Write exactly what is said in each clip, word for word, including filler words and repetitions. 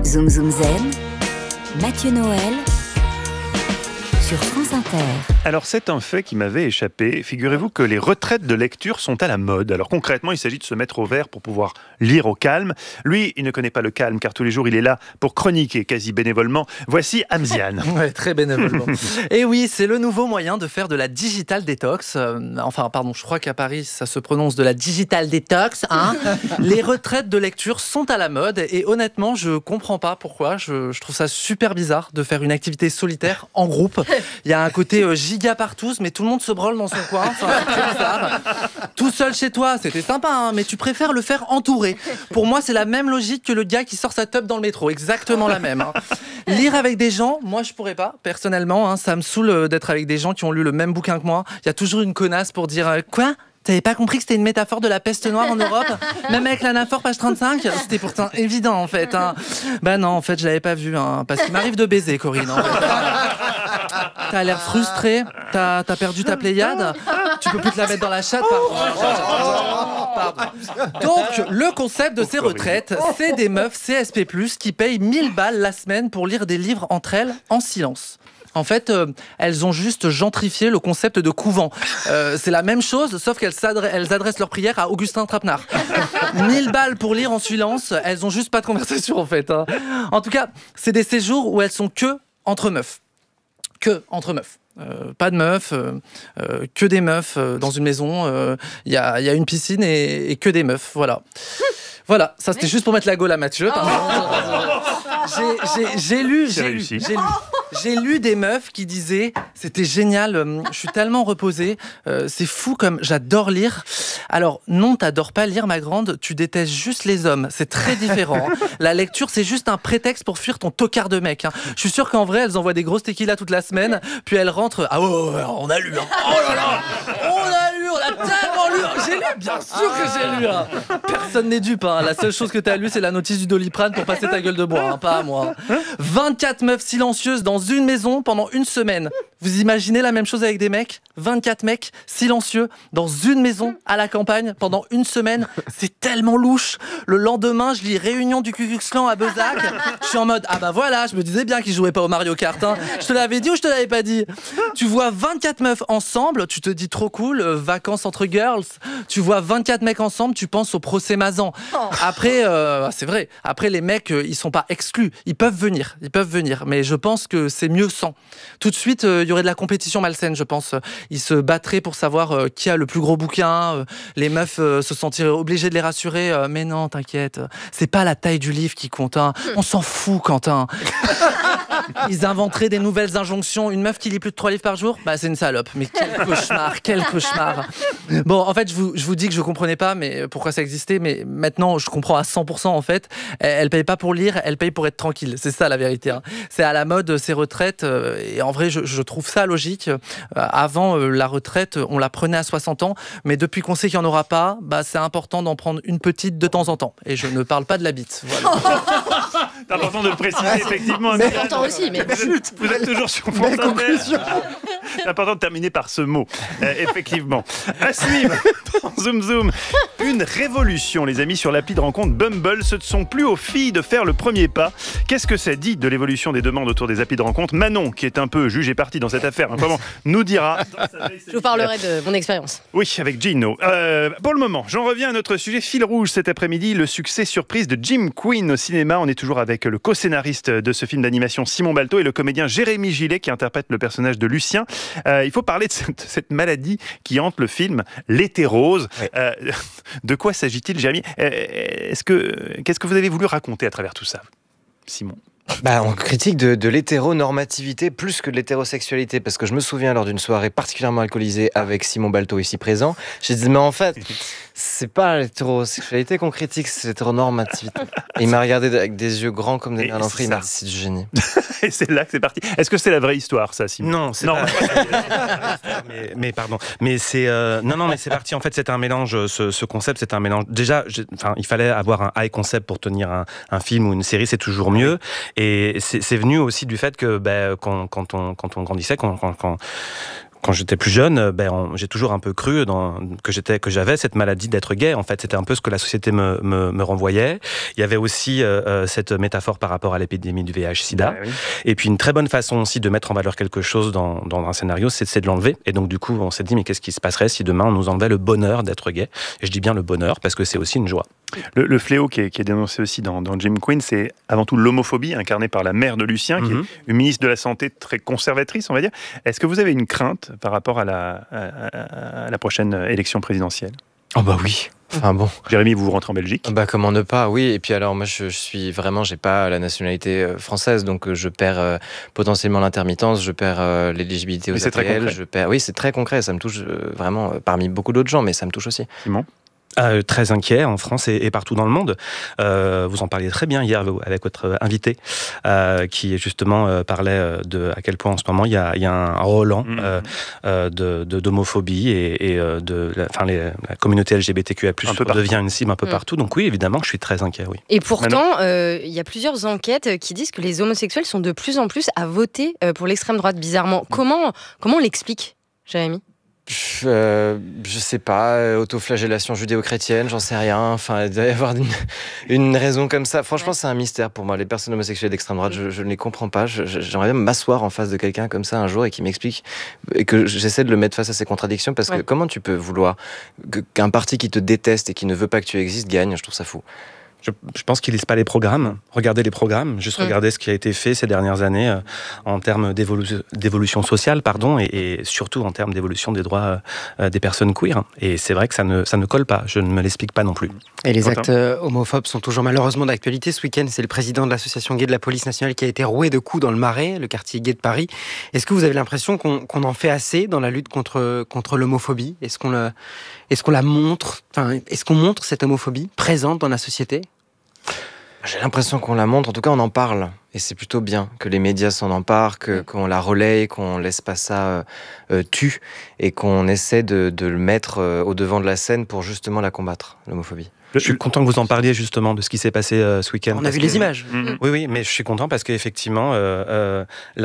Zoom Zoom Zen, Mathieu Noël sur France Inter. Alors c'est un fait qui m'avait échappé. Figurez-vous que les retraites de lecture sont à la mode. Alors concrètement, il s'agit de se mettre au vert pour pouvoir lire au calme. Lui, il ne connaît pas le calme car tous les jours il est là pour chroniquer quasi bénévolement. Voici Amziane. Ouais, très bénévolement. Et oui, c'est le nouveau moyen de faire de la digital détox. Euh, enfin, pardon, je crois qu'à Paris, ça se prononce de la digital détox. Hein. Les retraites de lecture sont à la mode et honnêtement, je comprends pas pourquoi. Je, je trouve ça super bizarre de faire une activité solitaire en groupe. Il y a un côté euh, giga partout, mais tout le monde se brûle dans son coin. Enfin, c'est très bizarre. Tout seul chez toi, c'était sympa, hein, mais tu préfères le faire entouré. Pour moi, c'est la même logique que le gars qui sort sa teub dans le métro. Exactement la même. Hein. Lire avec des gens, moi, je pourrais pas. Personnellement, hein, ça me saoule d'être avec des gens qui ont lu le même bouquin que moi. Il y a toujours une connasse pour dire euh, « Quoi ? T'avais pas compris que c'était une métaphore de la peste noire en Europe ? Même avec l'anaphore page trente-cinq ? C'était pourtant évident, en fait. Hein. » Bah non, en fait, je l'avais pas vu. Hein, parce qu'il m'arrive de baiser, Corinne. En fait. T'as l'air frustré, t'as, t'as perdu ta Pléiade, tu peux plus te la mettre dans la chatte. Pardon. Pardon. Donc, le concept de ces retraites, c'est des meufs C S P plus, qui payent mille balles la semaine pour lire des livres entre elles en silence. En fait, euh, elles ont juste gentrifié le concept de couvent. Euh, c'est la même chose, sauf qu'elles s'adressent, elles adressent leurs prières à Augustin Trapenard. mille balles pour lire en silence, elles ont juste pas de conversation en fait. Hein. En tout cas, c'est des séjours où elles sont que entre meufs. Que entre meufs. Euh, pas de meufs, euh, euh, que des meufs euh, dans une maison. Il euh, y, a, y a une piscine et, et que des meufs. Voilà. Voilà, ça c'était juste pour mettre la gaule à Mathieu. Oh. J'ai, j'ai, j'ai lu, j'ai lu, j'ai lu. J'ai lu des meufs qui disaient c'était génial, euh, je suis tellement reposée, euh, c'est fou comme j'adore lire. Alors non, t'adores pas lire ma grande, tu détestes juste les hommes, c'est très différent. La lecture c'est juste un prétexte pour fuir ton tocard de mec. Hein. Je suis sûr qu'en vrai elles envoient des grosses tequilas toute la semaine, puis elles rentrent, ah ouais, ouais, ouais on a lu, hein. Oh là là, on a lu, on a tellement lu, j'ai lu, bien sûr que j'ai lu. Hein. Personne n'est dupe, hein. La seule chose que t'as lu c'est la notice du Doliprane pour passer ta gueule de bois, hein, pas à moi. vingt-quatre meufs silencieuses dans une maison pendant une semaine. Vous imaginez la même chose avec des mecs ? vingt-quatre mecs silencieux dans une maison à la campagne pendant une semaine. C'est tellement louche. Le lendemain, je lis réunion du Ku Klux Klan à Bezac. Je suis en mode, ah bah voilà, je me disais bien qu'ils jouaient pas au Mario Kart. Hein. Je te l'avais dit ou je te l'avais pas dit ? Tu vois vingt-quatre meufs ensemble, tu te dis trop cool, euh, vacances entre girls. Tu vois vingt-quatre mecs ensemble, tu penses au procès Mazan. Après, euh, c'est vrai, après les mecs, euh, ils sont pas exclus. Ils peuvent venir, ils peuvent venir. Mais je pense que c'est mieux sans. Tout de suite, il euh, y aurait de la compétition malsaine, je pense. Ils se battraient pour savoir euh, qui a le plus gros bouquin. Euh, les meufs euh, se sentiraient obligées de les rassurer. Euh, mais non, t'inquiète, c'est pas la taille du livre qui compte. Hein. On s'en fout, Quentin. Ils inventeraient des nouvelles injonctions. Une meuf qui lit plus de trois livres par jour, bah c'est une salope. Mais quel cauchemar, quel cauchemar. Bon, en fait, je vous, je vous dis que je comprenais pas mais pourquoi ça existait, mais maintenant, je comprends à cent pour cent, en fait. Elle paye pas pour lire, elle paye pour être tranquille. C'est ça, la vérité. Hein. C'est à la mode, ces retraites. Euh, et en vrai, je, je trouve ça logique. Euh, avant, euh, la retraite, on la prenait à soixante ans. Mais depuis qu'on sait qu'il n'y en aura pas, bah, c'est important d'en prendre une petite de temps en temps. Et je ne parle pas de la bite. Voilà. C'est important de le préciser, effectivement. C'est important aussi, mais... Vous êtes, vous êtes toujours sur France Inter. C'est important de terminer par ce mot. Euh, effectivement. À suivre, Zoom Zoom. Une révolution, les amis, sur l'appli de rencontre Bumble. Ce ne sont plus aux filles de faire le premier pas. Qu'est-ce que ça dit de l'évolution des demandes autour des applis de rencontre ? Manon, qui est un peu juge et partie dans cette affaire, hein, vraiment, nous dira. Je vous parlerai de mon expérience. Oui, avec Gino. Euh, pour le moment, j'en reviens à notre sujet fil rouge cet après-midi, le succès surprise de Jim Queen au cinéma. On est toujours avec le co-scénariste de ce film d'animation Simon Balto et le comédien Jérémy Gillet qui interprète le personnage de Lucien. Euh, il faut parler de cette, cette maladie qui hante le film, l'hétérose. Oui. Euh, de quoi s'agit-il, Jérémy ? Est-ce que, qu'est-ce que vous avez voulu raconter à travers tout ça, Simon ? Bah, on critique de, de l'hétéronormativité plus que de l'hétérosexualité, parce que je me souviens lors d'une soirée particulièrement alcoolisée avec Simon Balto ici présent, j'ai dit mais en fait c'est pas l'hétérosexualité qu'on critique, c'est l'hétéronormativité. Et il m'a regardé avec des yeux grands comme des merlans frits, il m'a dit c'est du génie. Et c'est là que c'est parti. Est-ce que c'est la vraie histoire, ça, Simon ? Non, c'est non. Pas. mais, mais pardon, mais c'est euh, non non mais c'est parti. En fait, c'est un mélange. Ce, ce concept, c'est un mélange. Déjà, enfin, il fallait avoir un high concept pour tenir un, un film ou une série, c'est toujours mieux. Et c'est, c'est venu aussi du fait que, ben, quand, quand on quand on grandissait, quand, quand, quand quand j'étais plus jeune, ben, on, j'ai toujours un peu cru dans, que, j'étais, que j'avais cette maladie d'être gay. En fait, c'était un peu ce que la société me, me, me renvoyait. Il y avait aussi euh, cette métaphore par rapport à l'épidémie du V I H sida. Ouais, oui. Et puis une très bonne façon aussi de mettre en valeur quelque chose dans, dans un scénario, c'est, c'est de l'enlever. Et donc du coup, on s'est dit, mais qu'est-ce qui se passerait si demain on nous enlevait le bonheur d'être gay? Et je dis bien le bonheur, parce que c'est aussi une joie. Le, le fléau qui est, qui est dénoncé aussi dans, dans Jim Quinn, c'est avant tout l'homophobie incarnée par la mère de Lucien, qui mm-hmm. est une ministre de la Santé très conservatrice, on va dire. Est-ce que vous avez une crainte par rapport à la, à, à la prochaine élection présidentielle? Oh bah oui. Enfin bon. Jérémy, vous rentrez en Belgique? Bah comment ne pas, oui. Et puis alors moi je, je suis vraiment, j'ai pas la nationalité française, donc je perds euh, potentiellement l'intermittence, je perds euh, l'éligibilité aux A P L, je perds. Oui, c'est très concret, ça me touche euh, vraiment euh, parmi beaucoup d'autres gens, mais ça me touche aussi. Simon? Euh, très inquiet en France et, et partout dans le monde. Euh, vous en parliez très bien hier avec votre invité euh, qui justement euh, parlait de à quel point en ce moment il y a, il y a un Roland mmh. euh, de, de, d'homophobie et, et de enfin, les, la communauté L G B T Q I A plus, devient une cible un peu mmh. partout. Donc oui, évidemment, je suis très inquiet. Oui. Et pourtant, euh, il y a plusieurs enquêtes qui disent que les homosexuels sont de plus en plus à voter pour l'extrême droite, bizarrement. Comment, comment on l'explique, Jérémy? Euh, je sais pas, autoflagellation judéo-chrétienne, j'en sais rien. Enfin, il doit y avoir une, une raison comme ça. Franchement, ouais. c'est un mystère pour moi. Les personnes homosexuelles d'extrême droite, je, je ne les comprends pas. Je, je, j'aimerais bien m'asseoir en face de quelqu'un comme ça un jour et qui m'explique et que j'essaie de le mettre face à ses contradictions parce ouais. que comment tu peux vouloir qu'un parti qui te déteste et qui ne veut pas que tu existes gagne? Je trouve ça fou. Je, je pense qu'ils lisent pas les programmes. Regardez les programmes, juste mmh. regardez ce qui a été fait ces dernières années euh, en termes d'évolu- d'évolution sociale, pardon, et, et surtout en termes d'évolution des droits euh, des personnes queer. Et c'est vrai que ça ne, ça ne colle pas. Je ne me l'explique pas non plus. Et les actes euh, homophobes sont toujours malheureusement d'actualité. Ce week-end, c'est le président de l'association gay de la police nationale qui a été roué de coups dans le Marais, le quartier gay de Paris. Est-ce que vous avez l'impression qu'on, qu'on en fait assez dans la lutte contre, contre l'homophobie? Est-ce qu'on, le, est-ce qu'on la montre, enfin, est-ce qu'on montre cette homophobie présente dans la société? J'ai l'impression qu'on la montre, en tout cas on en parle. Et c'est plutôt bien que les médias s'en emparent, que, qu'on la relaye, qu'on laisse pas ça euh, euh, tue, et qu'on essaie de, de le mettre euh, au devant de la scène pour justement la combattre, l'homophobie. Je suis content que vous en parliez justement de ce qui s'est passé euh, ce week-end. On a vu les que... images. Mmh. Oui, oui, mais je suis content parce qu'effectivement, euh, euh,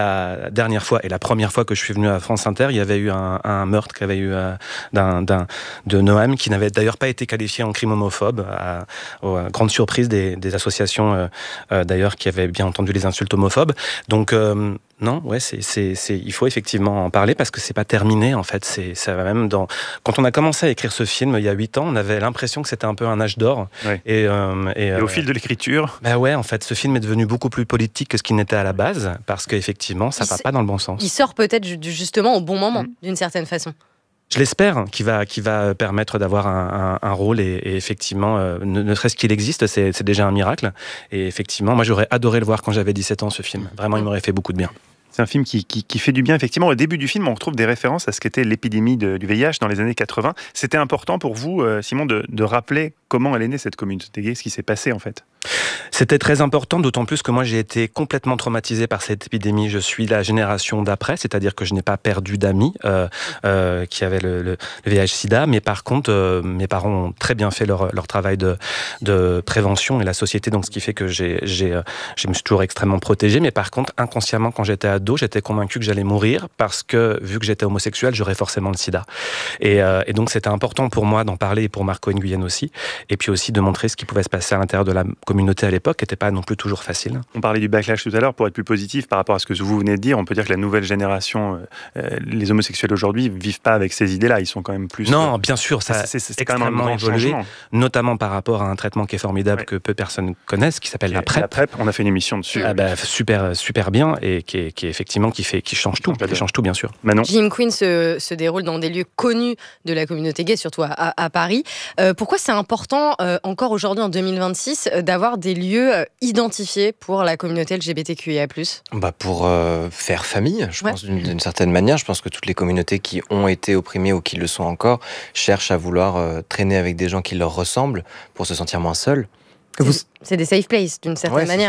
la dernière fois et la première fois que je suis venu à France Inter, il y avait eu un, un meurtre qui avait eu euh, d'un, d'un, de Noam qui n'avait d'ailleurs pas été qualifié en crime homophobe, à, à grande surprise des, des associations euh, euh, d'ailleurs qui avaient bien entendu les insultes homophobes. Donc euh, non, ouais, c'est, c'est, c'est, il faut effectivement en parler parce que c'est pas terminé en fait. C'est, ça va même dans. Quand on a commencé à écrire ce film il y a huit ans, on avait l'impression que c'était un peu un âge d'or. Ouais. Et, euh, et, et euh, au fil de l'écriture. Bah ouais, en fait, ce film est devenu beaucoup plus politique que ce qu'il n'était à la base parce qu'effectivement, ça il va s- pas dans le bon sens. Il sort peut-être justement au bon moment, mmh. d'une certaine façon. Je l'espère, qui va, qui va permettre d'avoir un, un, un rôle et, et effectivement, euh, ne, ne serait-ce qu'il existe, c'est, c'est déjà un miracle. Et effectivement, moi j'aurais adoré le voir quand j'avais dix-sept ans, ce film. Vraiment, il m'aurait fait beaucoup de bien. C'est un film qui, qui, qui fait du bien, effectivement. Au début du film, on retrouve des références à ce qu'était l'épidémie de, du V I H dans les années quatre-vingts. C'était important pour vous, euh, Simon, de, de rappeler comment elle est née, cette communauté gay, ce qui s'est passé, en fait. C'était très important, d'autant plus que moi, j'ai été complètement traumatisé par cette épidémie. Je suis la génération d'après, c'est-à-dire que je n'ai pas perdu d'amis euh, euh, qui avaient le, le, le V I H sida, mais par contre, euh, mes parents ont très bien fait leur, leur travail de, de prévention et la société, donc ce qui fait que j'ai, j'ai, je me suis toujours extrêmement protégé. Mais par contre, inconsciemment, quand j'étais ado, j'étais convaincu que j'allais mourir parce que, vu que j'étais homosexuel, j'aurais forcément le sida. Et, euh, et donc, c'était important pour moi d'en parler et pour Marco Nguyen aussi, et puis aussi de montrer ce qui pouvait se passer à l'intérieur de la communauté à l'époque, qui n'était pas non plus toujours facile. On parlait du backlash tout à l'heure. Pour être plus positif par rapport à ce que vous venez de dire, on peut dire que la nouvelle génération, euh, les homosexuels aujourd'hui, ne vivent pas avec ces idées-là. Ils sont quand même plus... Non, bien sûr, ça a extrêmement évolué, notamment par rapport à un traitement qui est formidable, ouais. que peu de personnes connaissent, qui s'appelle la PrEP. La PrEP, on a fait une émission dessus. Ah bah, super, super bien, et qui est, qui est effectivement qui, fait, qui change tout, qui change tout, bien sûr. Manon. Jim Quinn se, se déroule dans des lieux connus de la communauté gay, surtout à, à, à Paris. Euh, pourquoi c'est important, euh, encore aujourd'hui en deux mille vingt-six, d'avoir des lieux euh, identifiés pour la communauté L G B T Q I A plus? Bah pour euh, faire famille, je ouais. pense d'une, d'une certaine manière. Je pense que toutes les communautés qui ont été opprimées ou qui le sont encore cherchent à vouloir euh, traîner avec des gens qui leur ressemblent pour se sentir moins seuls. C'est, vous... c'est des safe places d'une certaine ouais, manière.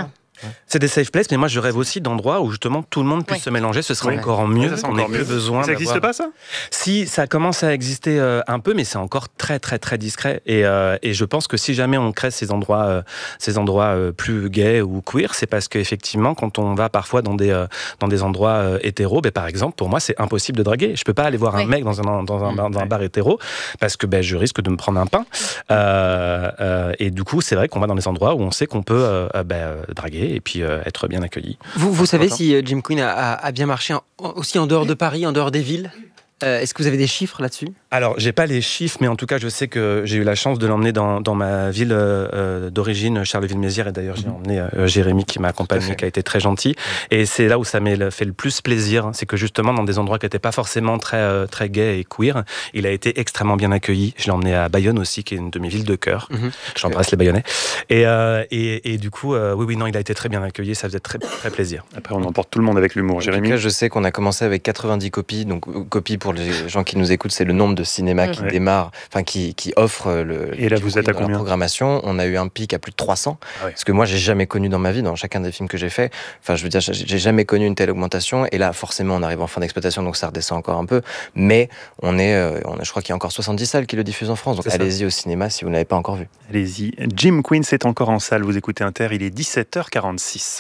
C'est des safe places, mais moi je rêve aussi d'endroits où justement tout le monde puisse Ouais. se mélanger. Ce serait Ouais. encore mieux. Ça, c'est on encore n'ait mieux. plus besoin. Ça n'existe d'avoir- pas, ça? Si, ça commence à exister euh, un peu, mais c'est encore très très très discret. Et, euh, et je pense que si jamais on crée ces endroits, euh, ces endroits euh, plus gays ou queer, c'est parce qu'effectivement, quand on va parfois dans des euh, dans des endroits euh, hétéros, ben, par exemple, pour moi, c'est impossible de draguer. Je peux pas aller voir Ouais. un mec dans un dans un, dans un bar hétéro parce que ben, je risque de me prendre un pain. Euh, euh, et du coup, c'est vrai qu'on va dans des endroits où on sait qu'on peut euh, euh, ben, euh, draguer et puis euh, être bien accueilli. Vous, vous savez Content. si euh, Jim Queen a, a- a bien marché en- aussi en dehors de Paris, en dehors des villes? Euh, Est-ce que vous avez des chiffres là-dessus? Alors, j'ai pas les chiffres, mais en tout cas, je sais que j'ai eu la chance de l'emmener dans, dans ma ville euh, euh, d'origine, Charleville-Mézières, et d'ailleurs, j'ai emmené euh, Jérémy qui m'a accompagné, qui a été très gentil. Et c'est là où ça m'a fait le plus plaisir, c'est que justement, dans des endroits qui n'étaient pas forcément très, euh, très gays et queer, il a été extrêmement bien accueilli. Je l'ai emmené à Bayonne aussi, qui est une de mes villes de cœur. Mhm. J'embrasse les Bayonnais. Et, euh, et, et du coup, euh, oui, oui, non, il a été très bien accueilli, ça faisait très, très plaisir. Après, on emporte tout le monde avec l'humour. En Jérémy? tout cas, je sais qu'on a commencé avec quatre-vingt-dix copies. Donc, euh, copies pour les gens qui nous écoutent, c'est le nombre de cinémas qui Ouais. démarrent, enfin qui, qui offrent le. Et là, Jim vous êtes Queen à dans la combien? programmation. On a eu un pic à plus de trois cents. Ah ouais. Ce que moi, j'ai jamais connu dans ma vie, dans chacun des films que j'ai fait. Enfin, je veux dire, j'ai j'ai jamais connu une telle augmentation. Et là, forcément, on arrive en fin d'exploitation, donc ça redescend encore un peu. Mais on est, euh, on a, je crois qu'il y a encore soixante-dix salles qui le diffusent en France. Donc, C'est ça. allez-y au cinéma si vous ne l'avez pas encore vu. Allez-y. Jim Queen, c'est encore en salle. Vous écoutez Inter, il est dix-sept heures quarante-six.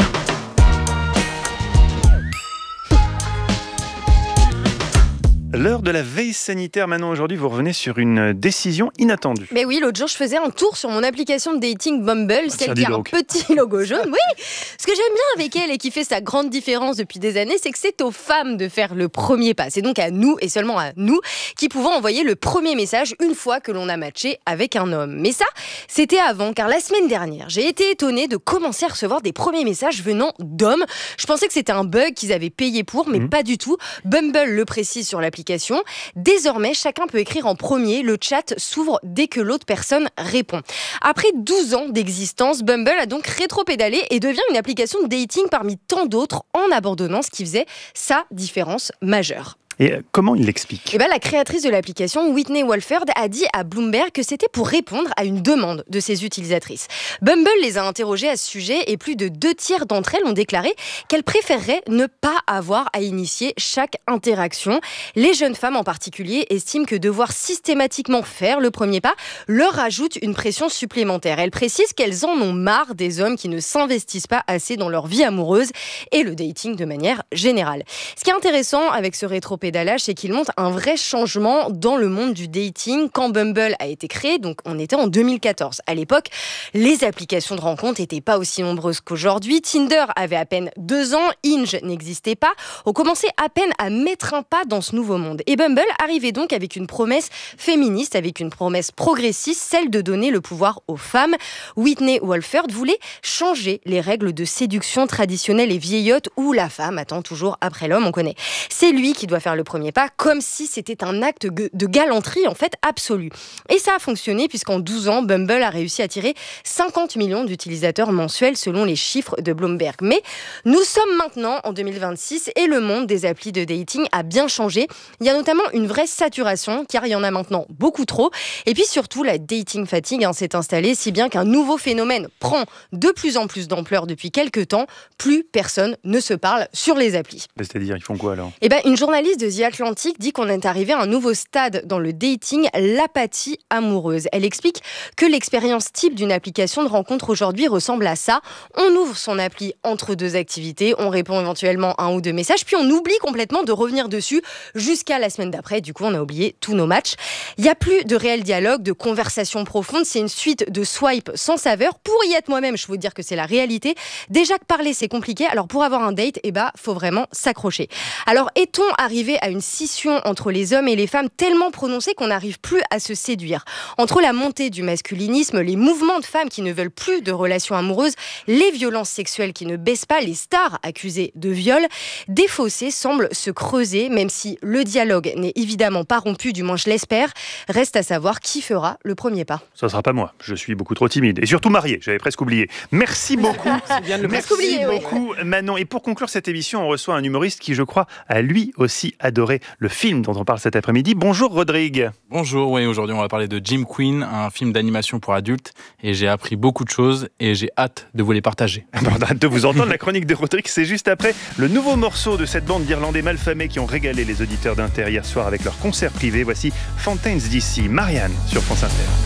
L'heure de la veille sanitaire. Maintenant, aujourd'hui, vous revenez sur une décision inattendue. Mais oui, l'autre jour, je faisais un tour sur mon application de dating Bumble, tiens, celle dis qui a un donc. petit logo jaune. Oui, ce que j'aime bien avec elle et qui fait sa grande différence depuis des années, c'est que c'est aux femmes de faire le premier pas. C'est donc à nous, et seulement à nous, qui pouvons envoyer le premier message une fois que l'on a matché avec un homme. Mais ça, c'était avant, car la semaine dernière, j'ai été étonnée de commencer à recevoir des premiers messages venant d'hommes. Je pensais que c'était un bug qu'ils avaient payé pour, mais Mhm. pas du tout. Bumble le précise sur l'application. Désormais, chacun peut écrire en premier. Le chat s'ouvre dès que l'autre personne répond. Après douze ans d'existence, Bumble a donc rétropédalé et devient une application de dating parmi tant d'autres en abandonnant ce qui faisait sa différence majeure. Et euh, comment il l'explique? Eh ben, la créatrice de l'application, Whitney Wolford, a dit à Bloomberg que c'était pour répondre à une demande de ses utilisatrices. Bumble les a interrogées à ce sujet et plus de deux tiers d'entre elles ont déclaré qu'elles préféreraient ne pas avoir à initier chaque interaction. Les jeunes femmes en particulier estiment que devoir systématiquement faire le premier pas leur ajoute une pression supplémentaire. Elles précisent qu'elles en ont marre des hommes qui ne s'investissent pas assez dans leur vie amoureuse et le dating de manière générale. Ce qui est intéressant avec ce rétropédalage, c'est qu'il montre un vrai changement dans le monde du dating. Quand Bumble a été créé, donc on était en deux mille quatorze. À l'époque, les applications de rencontres n'étaient pas aussi nombreuses qu'aujourd'hui. Tinder avait à peine deux ans, Hinge n'existait pas. On commençait à peine à mettre un pas dans ce nouveau monde. Et Bumble arrivait donc avec une promesse féministe, avec une promesse progressiste, celle de donner le pouvoir aux femmes. Whitney Wolford voulait changer les règles de séduction traditionnelles et vieillottes où la femme attend toujours après l'homme, on connaît. C'est lui qui doit faire le premier pas, comme si c'était un acte de galanterie en fait absolu. Et ça a fonctionné puisqu'en douze ans, Bumble a réussi à attirer cinquante millions d'utilisateurs mensuels selon les chiffres de Bloomberg. Mais nous sommes maintenant en deux mille vingt-six et le monde des applis de dating a bien changé. Il y a notamment une vraie saturation car il y en a maintenant beaucoup trop. Et puis surtout, la dating fatigue hein, s'est installée si bien qu'un nouveau phénomène prend de plus en plus d'ampleur depuis quelques temps. Plus personne ne se parle sur les applis. C'est-à-dire, ils font quoi alors? Eh ben, une journaliste de The Atlantic dit qu'on est arrivé à un nouveau stade dans le dating, l'apathie amoureuse. Elle explique que l'expérience type d'une application de rencontre aujourd'hui ressemble à ça. On ouvre son appli entre deux activités, on répond éventuellement à un ou deux messages, puis on oublie complètement de revenir dessus jusqu'à la semaine d'après. Du coup, on a oublié tous nos matchs. Il n'y a plus de réel dialogue, de conversation profonde. C'est une suite de swipes sans saveur. Pour y être moi-même, je peux vous dire que c'est la réalité. Déjà que parler, c'est compliqué. Alors, pour avoir un date, eh ben, faut vraiment s'accrocher. Alors, est-on arrivé à une scission entre les hommes et les femmes tellement prononcée qu'on n'arrive plus à se séduire? Entre la montée du masculinisme, les mouvements de femmes qui ne veulent plus de relations amoureuses, les violences sexuelles qui ne baissent pas, les stars accusées de viol, des fossés semblent se creuser, même si le dialogue n'est évidemment pas rompu, du moins je l'espère. Reste à savoir qui fera le premier pas. Ça ne sera pas moi, je suis beaucoup trop timide. Et surtout marié, j'avais presque oublié. Merci beaucoup. bien de le Merci oublier, oui. beaucoup Manon. Et pour conclure cette émission, on reçoit un humoriste qui, je crois, a lui aussi adoré le film dont on parle cet après-midi. Bonjour Rodrigue. Bonjour, oui, aujourd'hui on va parler de Jim Queen, un film d'animation pour adultes, et j'ai appris beaucoup de choses et j'ai hâte de vous les partager. On a hâte de vous entendre. La chronique de Rodrigue, c'est juste après le nouveau morceau de cette bande d'Irlandais malfamés qui ont régalé les auditeurs d'Inter hier soir avec leur concert privé. Voici Fountains D C, Marianne sur France Inter.